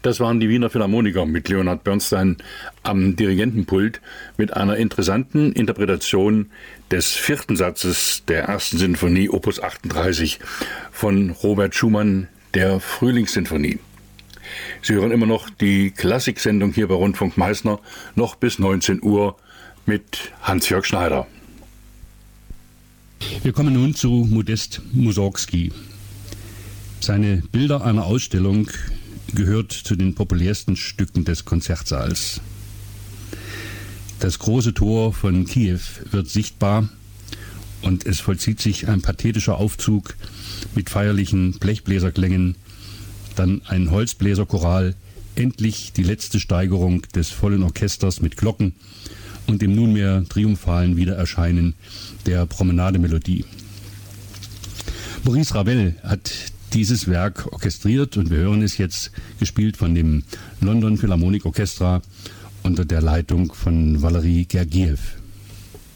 Das waren die Wiener Philharmoniker mit Leonard Bernstein am Dirigentenpult mit einer interessanten Interpretation des 4. Satzes der 1. Sinfonie Opus 38 von Robert Schumann, der Frühlingssinfonie. Sie hören immer noch die Klassiksendung hier bei Rundfunk Meißner, noch bis 19 Uhr mit Hans-Jörg Schneider. Wir kommen nun zu Modest Mussorgsky. Seine Bilder einer Ausstellung gehört zu den populärsten Stücken des Konzertsaals. Das große Tor von Kiew wird sichtbar und es vollzieht sich ein pathetischer Aufzug mit feierlichen Blechbläserklängen, dann ein Holzbläserchoral, endlich die letzte Steigerung des vollen Orchesters mit Glocken und dem nunmehr triumphalen Wiedererscheinen der Promenademelodie. Maurice Ravel hat dieses Werk orchestriert und wir hören es jetzt gespielt von dem London Philharmonic Orchestra unter der Leitung von Valery Gergiev.